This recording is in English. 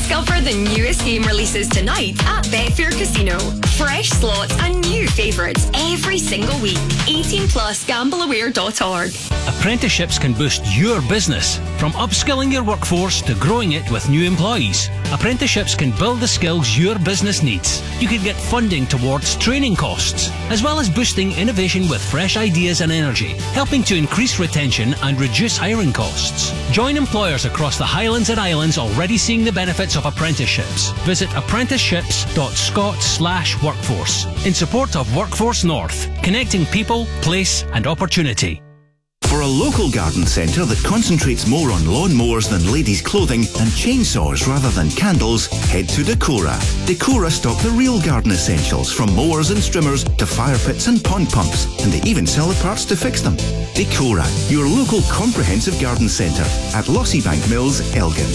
Discover the newest game releases tonight at Betfair Casino. Fresh slots and new favourites every single week. 18 plus gambleaware.org. Apprenticeships can boost your business, from upskilling your workforce to growing it with new employees. Apprenticeships can build the skills your business needs. You can get funding towards training costs, as well as boosting innovation with fresh ideas and energy, helping to increase retention and reduce hiring costs. Join employers across the Highlands and Islands already seeing the benefits of apprenticeships. Visit apprenticeships.scot/workforce in support of Workforce North, connecting people, place and opportunity. For a local garden centre that concentrates more on lawn mowers than ladies' clothing and chainsaws rather than candles, head to Decora. Decora stock the real garden essentials, from mowers and strimmers to fire pits and pond pumps, and they even sell the parts to fix them. Decora, your local comprehensive garden centre at Lossiebank Mills, Elgin.